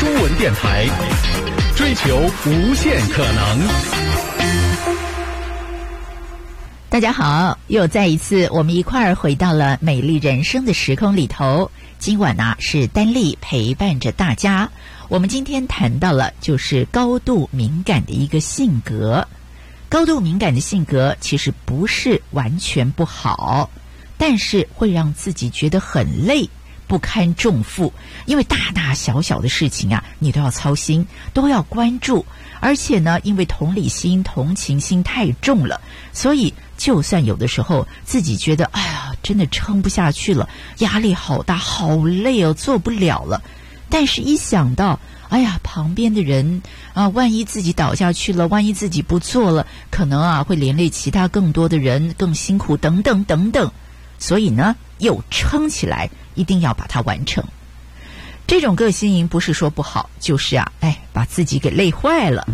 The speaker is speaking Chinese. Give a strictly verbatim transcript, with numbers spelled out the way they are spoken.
中文电台，追求无限可能。 大家好，又再一次我们一块儿回到了美丽人生的时空里头。今晚啊是丹丽陪伴着大家。我们今天谈到了就是高度敏感的一个性格。高度敏感的性格其实不是完全不好，但是会让自己觉得很累，不堪重负，因为大大小小的事情啊，你都要操心，都要关注，而且呢，因为同理心、同情心太重了，所以就算有的时候自己觉得，哎呀，真的撑不下去了，压力好大，好累哦，做不了了，但是一想到，哎呀，旁边的人啊，万一自己倒下去了，万一自己不做了，可能啊会连累其他更多的人，更辛苦，等等等等，所以呢，又撑起来。一定要把它完成。这种个性不是说不好，就是啊，哎，把自己给累坏了。